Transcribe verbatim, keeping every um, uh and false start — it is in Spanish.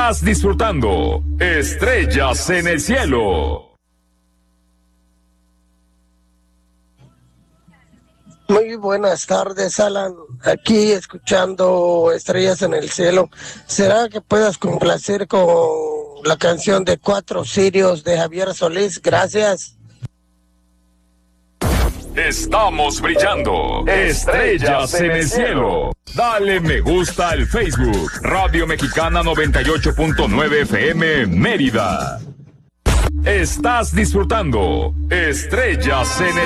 Estás disfrutando Estrellas en el Cielo. Muy buenas tardes, Alan. Aquí escuchando Estrellas en el Cielo. ¿Será que puedas complacer con la canción de Cuatro Cirios de Javier Solís? Gracias. Estamos brillando. Estrellas en el Cielo. Dale me gusta al Facebook. Radio Mexicana noventa y ocho punto nueve F M Mérida. Estás disfrutando Estrellas en el